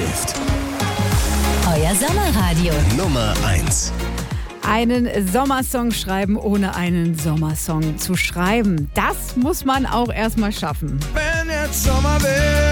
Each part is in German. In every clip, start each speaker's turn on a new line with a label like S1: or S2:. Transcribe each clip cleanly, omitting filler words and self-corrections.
S1: läuft.
S2: Euer Sommerradio.
S1: Nummer 1.
S3: Einen Sommersong schreiben, ohne einen Sommersong zu schreiben. Das muss man auch erstmal schaffen.
S4: Wenn jetzt Sommer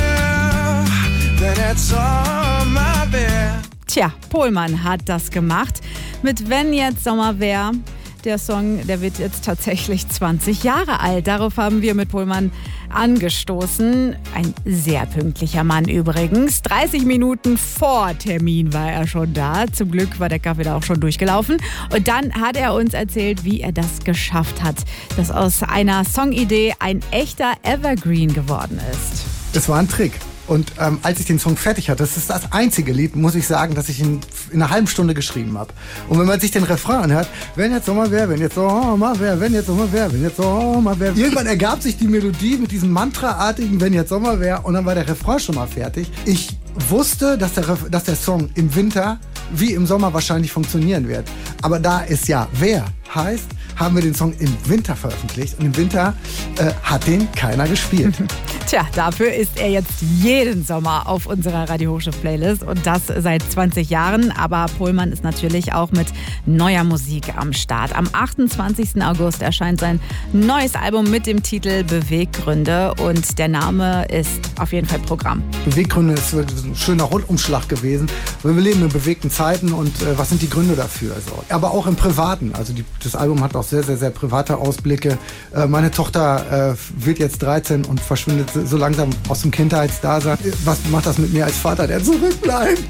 S4: wär, wenn jetzt Sommer wär.
S3: Tja, Pohlmann hat das gemacht. Mit Wenn jetzt Sommer wär. Der Song, der wird jetzt tatsächlich 20 Jahre alt. Darauf haben wir mit Pohlmann angestoßen. Ein sehr pünktlicher Mann übrigens. 30 Minuten vor Termin war er schon da. Zum Glück war der Kaffee da auch schon durchgelaufen. Und dann hat er uns erzählt, wie er das geschafft hat, dass aus einer Songidee ein echter Evergreen geworden ist.
S5: Das war ein Trick. Und als ich den Song fertig hatte, das ist das einzige Lied, muss ich sagen, das ich in einer halben Stunde geschrieben habe. Und wenn man sich den Refrain anhört, wenn jetzt Sommer wär, wenn jetzt Sommer wär, wenn jetzt Sommer wär, wenn jetzt Sommer wär. Irgendwann ergab sich die Melodie mit diesem Mantraartigen, wenn jetzt Sommer wär, und dann war der Refrain schon mal fertig. Ich wusste, dass der Song im Winter wie im Sommer wahrscheinlich funktionieren wird. Aber da es ja wer heißt, haben wir den Song im Winter veröffentlicht. Und im Winter hat den keiner gespielt.
S3: Tja, dafür ist er jetzt jeden Sommer auf unserer Radio Hochstift-Playlist und das seit 20 Jahren. Aber Pohlmann ist natürlich auch mit neuer Musik am Start. Am 28. August erscheint sein neues Album mit dem Titel Beweggründe und der Name ist auf jeden Fall Programm.
S5: Beweggründe ist ein schöner Rundumschlag gewesen. Wir leben in bewegten Zeiten und was sind die Gründe dafür? Also, aber auch im Privaten. Also das Album hat auch sehr, sehr, sehr private Ausblicke. Meine Tochter wird jetzt 13 und verschwindet so langsam aus dem Kindheitsdasein. Was macht das mit mir als Vater, der zurückbleibt?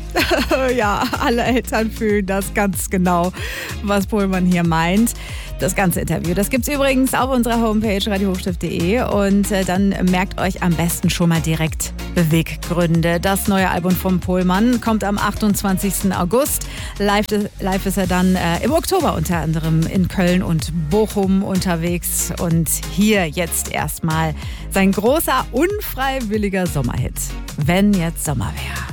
S3: Ja, alle Eltern fühlen das ganz genau, was Pohlmann hier meint. Das ganze Interview, das gibt's übrigens auf unserer Homepage radiohochstift.de und dann merkt euch am besten schon mal direkt Beweggründe. Das neue Album von Pohlmann kommt am 28. August. Live ist er dann im Oktober unter anderem in Köln und Bochum unterwegs und hier jetzt erstmal sein großer, unfreiwilliger Sommerhit. Wenn jetzt Sommer wär.